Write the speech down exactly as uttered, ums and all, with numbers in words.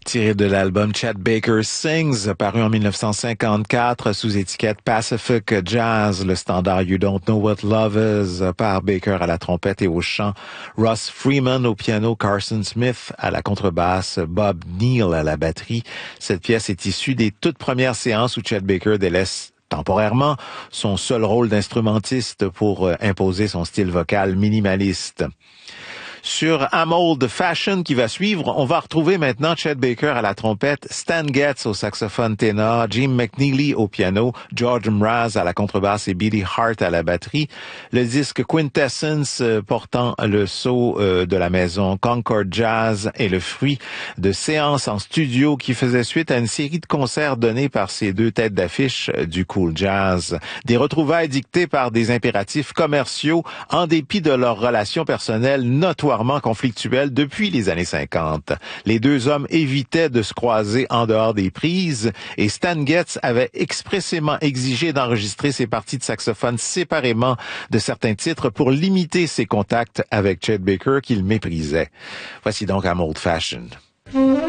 Tiré de l'album Chet Baker Sings, paru en mille neuf cent cinquante-quatre sous étiquette Pacific Jazz, le standard You Don't Know What Love Is par Baker à la trompette et au chant, Russ Freeman au piano, Carson Smith à la contrebasse, Bob Neal à la batterie. Cette pièce est issue des toutes premières séances où Chet Baker délaisse temporairement son seul rôle d'instrumentiste pour imposer son style vocal minimaliste. Sur I'm Old Fashioned qui va suivre, on va retrouver maintenant Chet Baker à la trompette, Stan Getz au saxophone ténor, Jim McNeely au piano, George Mraz à la contrebasse et Billy Hart à la batterie. Le disque Quintessence euh, portant le sceau euh, de la maison Concord Jazz est le fruit de séances en studio qui faisaient suite à une série de concerts donnés par ces deux têtes d'affiche du cool jazz. Des retrouvailles dictées par des impératifs commerciaux en dépit de leurs relations personnelles notoires conflictuelles depuis les années cinquante. Les deux hommes évitaient de se croiser en dehors des prises et Stan Getz avait expressément exigé d'enregistrer ses parties de saxophone séparément de certains titres pour limiter ses contacts avec Chet Baker qu'il méprisait. Voici donc I'm Old Fashioned.